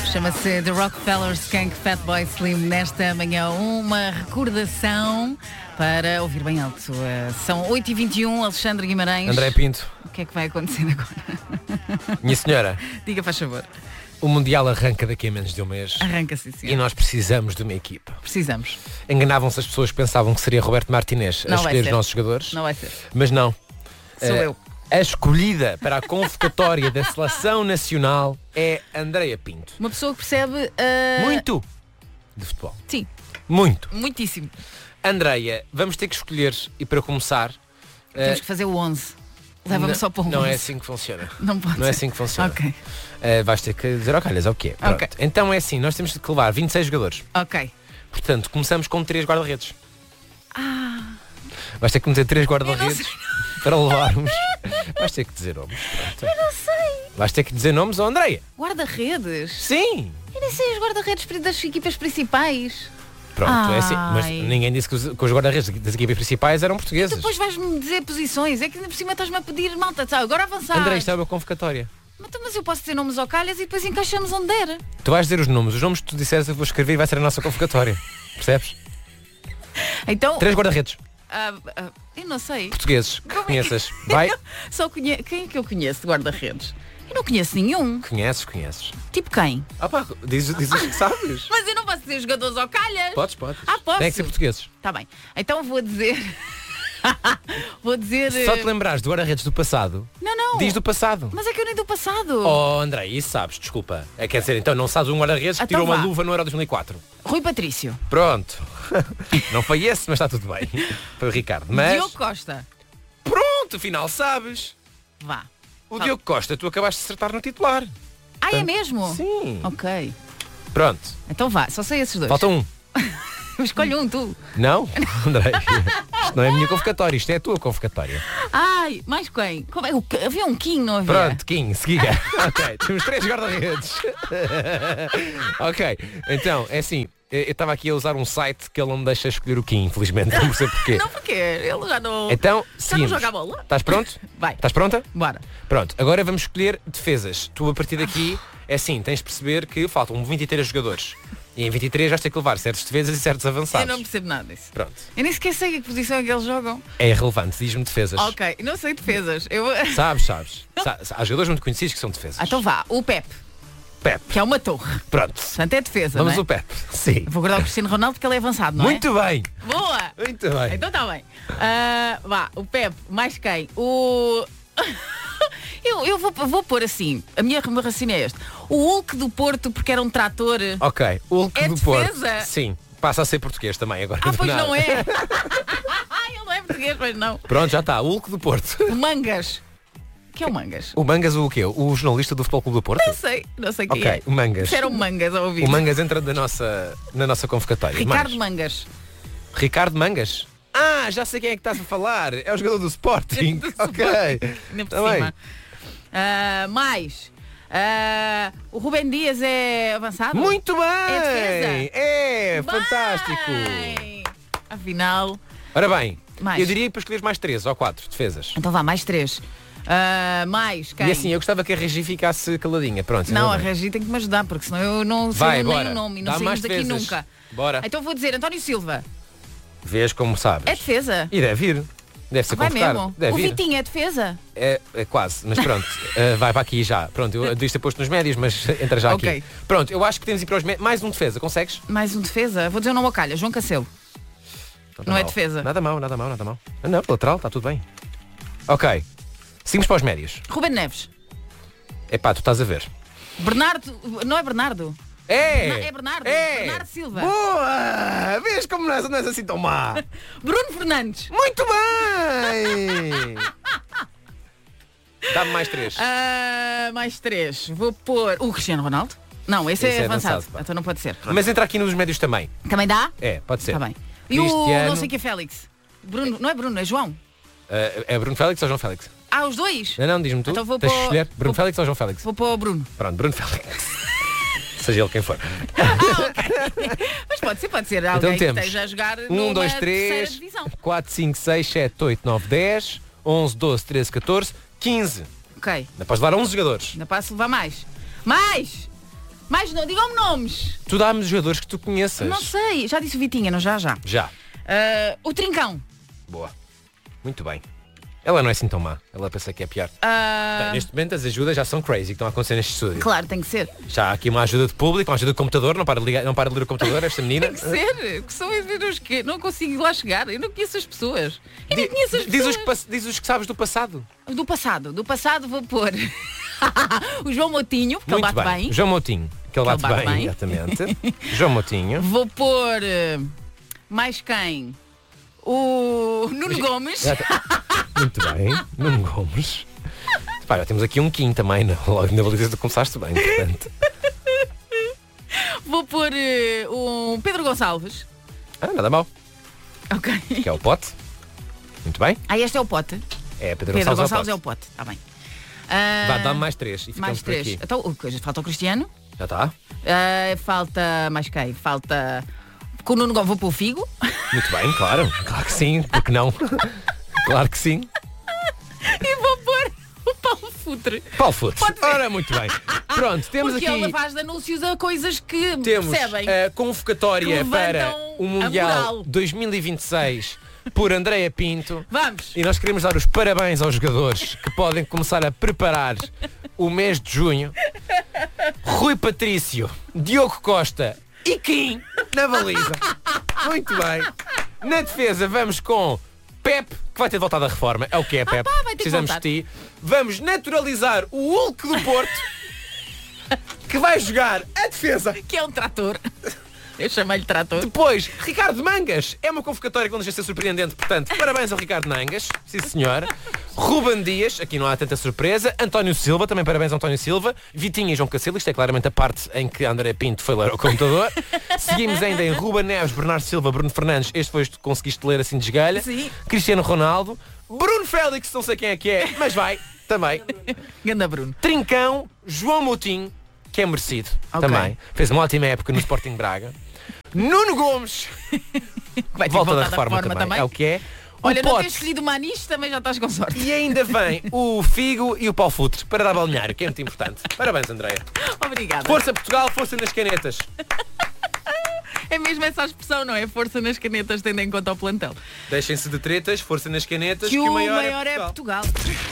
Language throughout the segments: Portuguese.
Chama-se The Rockefeller Skank Fatboy Slim nesta manhã. Uma recordação para ouvir bem alto. São 8h21, Alexandre Guimarães. André Pinto. O que é que vai acontecer agora? Minha senhora. Diga, faz favor. O Mundial arranca daqui a menos de um mês. Arranca-se, sim. E nós precisamos de uma equipa. Precisamos. Enganavam-se as pessoas que pensavam que seria Roberto Martínez a Não vai escolher os ser. nossos jogadores. Não vai ser. Mas não. Sou eu. A escolhida para a convocatória da Seleção Nacional é Andreia Pinto. Uma pessoa que percebe... Muito de futebol. Sim. Muito. Muitíssimo. Andreia, vamos ter que escolher, e para começar... Temos que fazer o 11. Leva-me só para o 11. Não é assim que funciona. Não pode Não é ser. assim que funciona. Ok. Vais ter que dizer, ok, é o quê? Pronto. Ok. Então é assim, nós temos que levar 26 jogadores. Ok. Portanto, começamos com 3 guarda-redes. Vais ter que meter 3 guarda-redes para levarmos. Vais ter que dizer nomes. Pronto. Eu não sei. Vais ter que dizer nomes, Andreia. Guarda-redes? Sim. Eu nem sei os guarda-redes das equipas principais. Pronto, é assim. Mas Ai. ninguém disse que os guarda-redes das equipas principais eram portugueses. Depois vais-me dizer posições. É que ainda por cima estás-me a pedir malta. Tá, agora avançar. André, isto é uma convocatória. Mas eu posso dizer nomes ao calhas e depois encaixamos onde der. Tu vais dizer os nomes que tu disseres eu vou escrever e vai ser a nossa convocatória. Percebes? Então... 3 guarda-redes eu não sei. portugueses que Como é que- conheças. Vai? Quem é que eu conheço de guarda-redes? Eu não conheço nenhum. Conheces. Tipo quem? Ah pá, diz os que sabes. Mas eu não posso dizer jogadores ao calhas. Podes. Posso? Tem que ser portugueses. Tá bem. Então vou dizer... vou dizer... Só te lembrares do guarda-redes do passado. Não. Diz do passado. Mas é que eu nem do passado. Oh, André, isso sabes, desculpa. Quer dizer, então não sabes um guarda-redes que Então tirou uma vá. luva no Euro 2004. Rui Patrício. Pronto. Não foi esse, mas está tudo bem. Foi o Ricardo. Mas Diogo Costa. pronto, afinal sabes. Vá. O Fala. Diogo Costa, tu acabaste de acertar no titular. É mesmo? Sim. Ok. Pronto. Então vá, só sei esses dois. Falta um. Escolhe um, tu. Não? André, isto não é a minha convocatória, isto é a tua convocatória. Ai, mais quem? Como é? Havia um Kim, não havia? Pronto, Kim, siga. Ok, temos 3 guarda-redes. Ok, então, é assim, eu estava aqui a usar um site que ele não me deixa escolher o Kim, infelizmente, não sei porquê. Não, porque ele já não... Então, já não seguimos. joga a bola? Estás pronto? Vai. Estás pronta? Bora. Pronto, agora vamos escolher defesas. Tu, a partir daqui, é assim, tens de perceber que faltam 23 jogadores. E em 23 vais ter que levar certos defesas e certos avançados. Eu não percebo nada disso. Pronto. Eu nem sequer sei a que posição é que eles jogam. É irrelevante, diz-me defesas. Ok, não sei defesas. Sabes. Há jogadores muito conhecidos que são defesas. Então vá, o Pep, Pep. que é uma torre. Pronto. Portanto é defesa, Vamos não é? ao Pep. Sim. Vou guardar o Cristiano Ronaldo porque ele é avançado, não Muito bem. é? Boa! Muito bem. Então está bem. Vá, o Pep, mais quem? O... eu vou pôr assim, o meu raciocínio é este. O Hulk do Porto, porque era um trator... Ok. O Hulk É do Porto. defesa? Sim. Passa a ser português também agora. Ah, do pois nada. não é. Ele não é português, pois não. Pronto, já está. O Hulk do Porto. O Mangas. Que é o Mangas? O Mangas o quê? O jornalista do Futebol Clube do Porto? Não sei quem Ok, é. o Mangas. Isso era o Mangas a ouvir. O Mangas entra na nossa convocatória. Ricardo Mais. Mangas. Ricardo Mangas? Ah, já sei quem é que estás a falar. É o jogador do Sporting. Do Ok. Ainda por Tá cima. Mais. O Rubem Dias é avançado? Muito bem! É defesa? É, fantástico! Bem. Afinal. Ora bem, Mais. eu diria para escolher mais 3 ou 4 defesas. Então vá, mais 3. Mais quem? E assim, eu gostava que a Regi ficasse caladinha. Pronto. Não, a ainda bem. Regi tem que me ajudar, porque senão eu não Vai sei nem agora. o nome e não Dá mais saímos daqui defesas. nunca. Bora. Então vou dizer António Silva. Vês como sabes. É defesa. E deve ir. Deve ser Vai convocado. mesmo. Deve O ir. Vitinho é defesa. É quase, mas pronto. Vai para aqui já. Pronto, eu devia ter posto nos médios, mas entra já aqui. Ok. Pronto, eu acho que temos de ir para os médios. Mais um defesa, consegues? Mais um defesa. Vou dizer o nome ao calha. João Cancelo. Nada Não é mal. defesa. Nada mal. Ah, não, lateral, está tudo bem. Ok. Seguimos para os médios. Ruben Neves. Epá, tu estás a ver. Bernardo. Não é Bernardo. É! É Bernardo. É! Bernardo Silva. Boa! Vês como não és assim tão má? Bruno Fernandes. Muito bem! Dá-me mais 3. Mais 3. Vou pôr o Cristiano Ronaldo. Não, esse Esse é é avançado. avançado, pá. Então não pode ser. Mas entra aqui nos médios também. Também dá? É, pode ser. Está bem. E o Cristiano. não sei que é Félix. Bruno, não é Bruno, é João. É Bruno Félix ou João Félix? Os dois? Não, diz-me tu. Então vou Tens de pôr- escolher Bruno vou- Félix ou João Félix? Vou pôr o Bruno. Pronto, Bruno Félix. Seja ele quem for. Mas pode ser alguém que temos esteja a jogar 1, numa 2, terceira 3, divisão. 4, 5, 6, 7, 8, 9, 10, 11, 12, 13, 14, 15. Ok, Ainda podes levar 11 jogadores. ainda posso levar mais. Mais! Mais não, digam-me nomes. Tu dá-me jogadores que tu conheças. Não sei, já disse o Vitinha, não já? Já. O Trincão. Boa. Muito bem. Ela não é assim tão má. Ela pensa que é pior. Bem, neste momento as ajudas já são crazy que estão a acontecer neste estúdio. Claro, tem que ser. Já há aqui uma ajuda de público, uma ajuda de computador. Não para de ler o computador, esta menina. Tem que ser. Que são os que não consigo lá chegar. Eu não conheço as pessoas. Eu não conheço as pessoas. Diz os que sabes do passado. Do passado vou pôr o João Moutinho, porque Muito ele bate bem. João Moutinho, que ele bate bem. Exatamente. João Moutinho. Vou pôr mais quem? O Nuno Gomes. Muito bem, Nuno Gomes. Pá, já temos aqui um Kim também, logo na baliza tu começaste bem, portanto. Vou pôr um Pedro Gonçalves. Nada mal. Ok. Que é o Pote. Muito bem. Este é o Pote. É, Pedro Gonçalves é o Pote. Está bem. Vá, dá-me mais 3 e ficamos mais 3. por aqui. Então, falta o Cristiano. Já está. Falta mais quem? Falta... Com o Nuno Gomes vou pôr o Figo. Muito bem, claro. Claro que sim, porque não? Claro que sim. E vou pôr o Paulo Futre. Paulo Futre. Ora, muito bem. Pronto, temos porque aqui... ele faz de anúncios a coisas que temos percebem. A convocatória que para o Mundial moral. 2026 por Andreia Pinto. Vamos. E nós queremos dar os parabéns aos jogadores que podem começar a preparar o mês de junho. Rui Patrício, Diogo Costa e Kim na baliza. Muito bem. Na defesa vamos com Pep, que vai ter de voltar da reforma. É o que é, Pep. Precisamos de ti. Vamos naturalizar o Hulk do Porto, que vai jogar a defesa. Que é um trator. Eu chamei-lhe trator. Depois, Ricardo Mangas. É uma convocatória que não deixa de ser surpreendente. Portanto, parabéns ao Ricardo Mangas. Sim, senhora. Ruben Dias. Aqui não há tanta surpresa. António Silva. Também parabéns ao António Silva. Vitinha e João Cacilo. Isto é claramente a parte em que André Pinto foi ler ao computador. Seguimos ainda em Ruben Neves, Bernardo Silva, Bruno Fernandes. Este foi o que conseguiste ler assim de esgalha. Sim. Cristiano Ronaldo. Bruno Félix. Não sei quem é que é, mas vai. Também. Ganda Bruno. Trincão. João Moutinho. Que é merecido. Okay. Também. Fez uma ótima época no Sporting Braga. Nuno Gomes. Vai ter Volta da voltar reforma também. É o que é. Olha, o não Pote. tens escolhido uma niche, também já estás com sorte. E ainda vem o Figo e o Paulo Futre para dar balneário, que é muito importante. Parabéns, Andreia. Obrigada. Força Portugal, força nas canetas. É mesmo essa a expressão, não é? Força nas canetas, tendo em conta o plantel. Deixem-se de tretas, força nas canetas, que o maior é Portugal.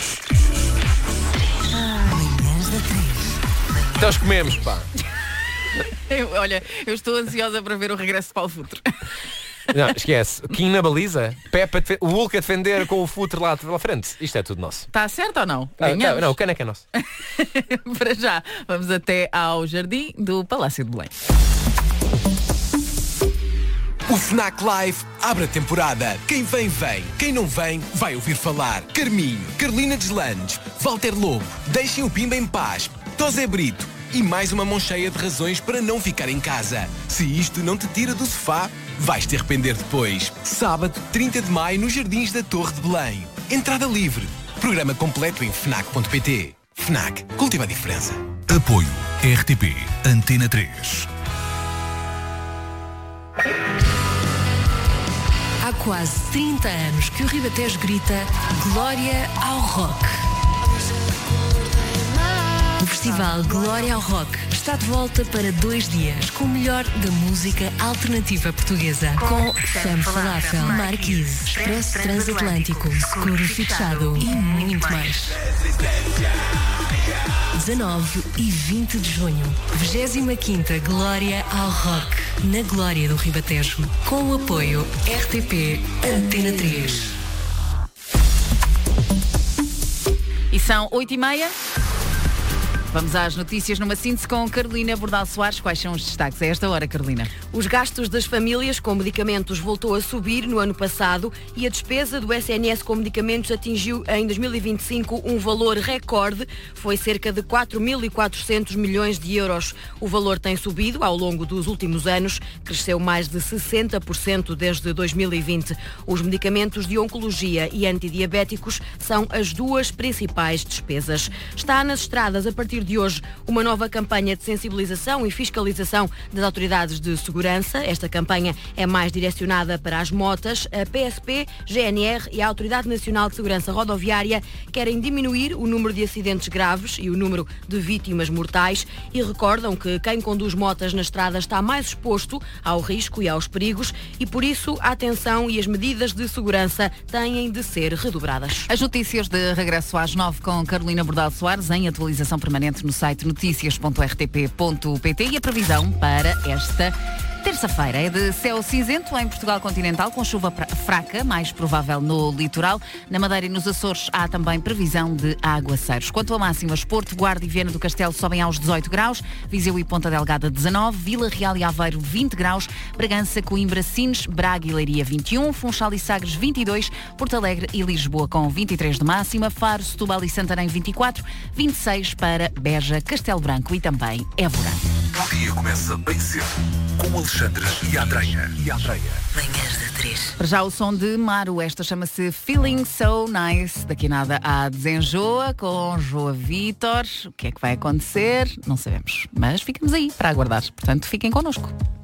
Então os comemos, pá. Olha, eu estou ansiosa para ver o regresso de Paulo Futre. Não, esquece. Kim na baliza, Pepe o Hulk a defender com o Futre lá pela frente. Isto é tudo nosso. Está certo ou não? Não, o caneco é nosso. Para já, vamos até ao jardim do Palácio de Belém. O FNAC Live abre a temporada. Quem vem, vem. Quem não vem, vai ouvir falar. Carminho, Carolina Deslandes, Walter Lobo, Deixem o Pimba em Paz, Tosé Brito e mais uma mão cheia de razões para não ficar em casa. Se isto não te tira do sofá, vais te arrepender depois. Sábado, 30 de maio, nos Jardins da Torre de Belém. Entrada livre. Programa completo em fnac.pt. FNAC. Cultiva a diferença. Apoio RTP Antena 3. Há quase 30 anos que o Ribatejo grita Glória ao Rock. O Festival Glória ao Rock está de volta para 2 dias com o melhor da música alternativa portuguesa. Com Femme Falafel, Marquise, Expresso Transatlântico, Scuro Fechado e muito mais. 19 e 20 de junho, 25ª Glória ao Rock, na Glória do Ribatejo, com o apoio RTP Antena 3. E são 8h30. Vamos às notícias numa síntese com Carolina Bordal Soares. Quais são os destaques a esta hora, Carolina? Os gastos das famílias com medicamentos voltou a subir no ano passado e a despesa do SNS com medicamentos atingiu em 2025 um valor recorde, foi cerca de 4.400 milhões de euros. O valor tem subido ao longo dos últimos anos, cresceu mais de 60% desde 2020. Os medicamentos de oncologia e antidiabéticos são as duas principais despesas. Está nas estradas a partir partir de hoje uma nova campanha de sensibilização e fiscalização das autoridades de segurança. Esta campanha é mais direcionada para as motas. A PSP, GNR e a Autoridade Nacional de Segurança Rodoviária querem diminuir o número de acidentes graves e o número de vítimas mortais e recordam que quem conduz motas na estrada está mais exposto ao risco e aos perigos e, por isso, a atenção e as medidas de segurança têm de ser redobradas. As notícias de regresso às 9 com Carolina Bordal Soares em atualização permanente no site noticias.rtp.pt e a previsão para esta terça-feira é de céu cinzento em Portugal continental, com chuva fraca, mais provável no litoral. Na Madeira e nos Açores há também previsão de aguaceiros. Quanto a máximas, Porto, Guarda e Viana do Castelo sobem aos 18 graus, Viseu e Ponta Delgada 19, Vila Real e Aveiro 20 graus, Bragança, Coimbra, Sines, Braga e Leiria 21, Funchal e Sagres 22, Porto Alegre e Lisboa com 23 de máxima, Faro, Setúbal e Santarém 24, 26 para Beja, Castelo Branco e também Évora. O dia começa bem cedo com Alexandre e a Andreia. Manhãs da 3. Para já o som de Maru, esta chama-se Feeling So Nice. Daqui a nada há Desenjoa com Joa Vítor. O que é que vai acontecer? Não sabemos, mas ficamos aí para aguardar. Portanto, fiquem connosco.